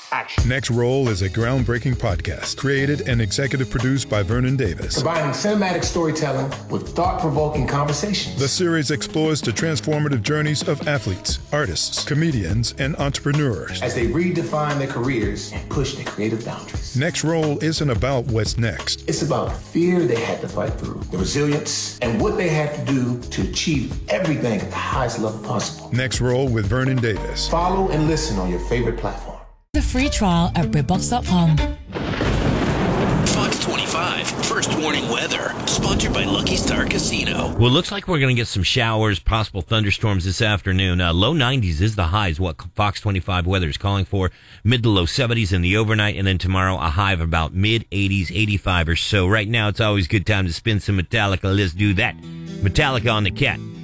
Action. Next Roll is a groundbreaking podcast created and executive produced by Vernon Davis. Combining cinematic storytelling with thought-provoking conversations. The series explores the transformative journeys of athletes, artists, comedians, and entrepreneurs as they redefine their careers and push their creative boundaries. Next Roll isn't about what's next. It's about the fear they had to fight through, the resilience, and what they had to do to achieve everything at the highest level possible. Next Roll with Vernon Davis. Follow and listen on your favorite platform. The free trial at BritBox.com. Fox 25, First Warning Weather, sponsored by Lucky Star Casino. Well, it looks like we're going to get some showers, possible thunderstorms this afternoon. Low 90s is the high, is what Fox 25 weather is calling for. Mid to low 70s in the overnight, and then tomorrow a high of about mid 80s, 85 or so. Right now, it's always a good time to spin some Metallica. Let's do that. Metallica on the Cat.